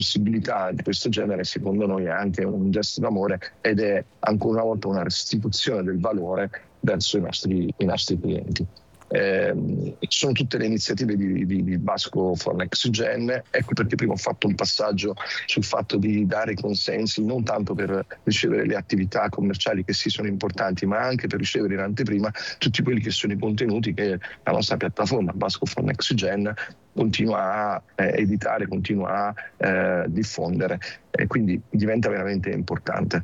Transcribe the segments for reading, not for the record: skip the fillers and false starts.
possibilità di questo genere, secondo noi, è anche un gesto d'amore ed è ancora una volta una restituzione del valore verso i nostri clienti. Sono tutte le iniziative di Basco for Next Gen. Ecco perché prima ho fatto un passaggio sul fatto di dare consensi non tanto per ricevere le attività commerciali che sì sono importanti, ma anche per ricevere in anteprima tutti quelli che sono i contenuti che la nostra piattaforma Basco for Next Gen continua a editare, continua a diffondere, e quindi diventa veramente importante.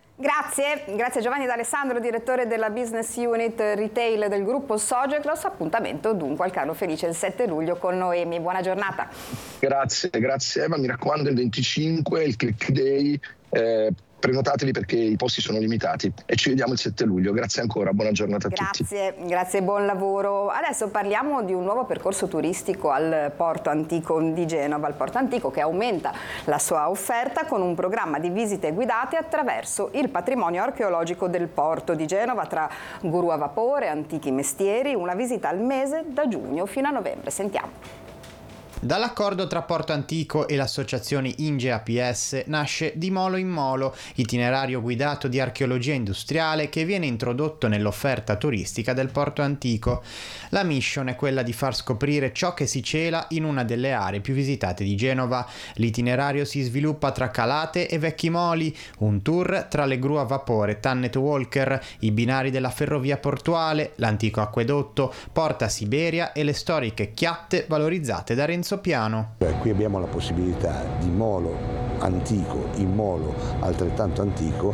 Grazie Giovanni D'Alessandro, direttore della Business Unit Retail del gruppo Sogeclos. Appuntamento dunque al Carlo Felice il 7 luglio con Noemi. Buona giornata. Grazie Eva, mi raccomando il 25, il Click Day, prenotatevi perché i posti sono limitati e ci vediamo il 7 luglio. Grazie ancora, buona giornata a tutti. Grazie, buon lavoro. Adesso parliamo di un nuovo percorso turistico al Porto Antico di Genova, il Porto Antico che aumenta la sua offerta con un programma di visite guidate attraverso il patrimonio archeologico del Porto di Genova tra gru a vapore, antichi mestieri, una visita al mese da giugno fino a novembre. Sentiamo. Dall'accordo tra Porto Antico e l'associazione Inge APS nasce Di Molo in Molo, itinerario guidato di archeologia industriale che viene introdotto nell'offerta turistica del Porto Antico. La mission è quella di far scoprire ciò che si cela in una delle aree più visitate di Genova. L'itinerario si sviluppa tra calate e vecchi moli, un tour tra le gru a vapore Tannet Walker, i binari della ferrovia portuale, l'antico acquedotto, Porta Siberia e le storiche chiatte valorizzate da Renzo Piano. Qui abbiamo la possibilità di molo antico in molo altrettanto antico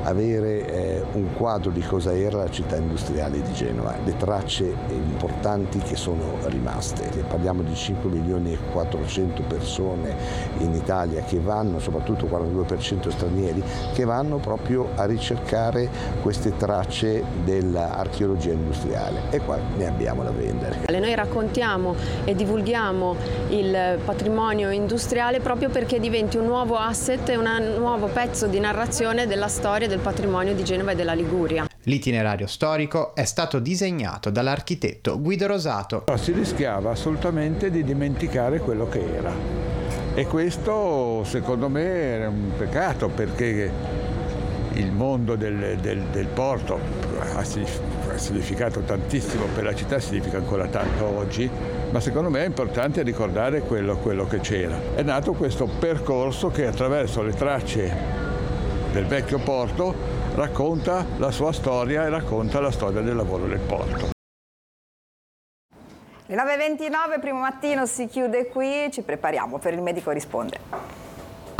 avere un quadro di cosa era la città industriale di Genova, le tracce importanti che sono rimaste. Parliamo di 5.400.000 persone in Italia che vanno, soprattutto 42% stranieri, che vanno proprio a ricercare queste tracce dell'archeologia industriale e qua ne abbiamo da vendere. Noi raccontiamo e divulghiamo il patrimonio industriale proprio perché diventi un nuovo asset e un nuovo pezzo di narrazione della storia del patrimonio di Genova e della Liguria. L'itinerario storico è stato disegnato dall'architetto Guido Rosato. Si rischiava assolutamente di dimenticare quello che era e questo secondo me era un peccato perché il mondo del porto ha significato tantissimo per la città, significa ancora tanto oggi, ma secondo me è importante ricordare quello che c'era. È nato questo percorso che attraverso le tracce del vecchio porto racconta la sua storia e racconta la storia del lavoro del porto. Le 9:29, primo mattino si chiude qui, ci prepariamo per Il Medico Risponde.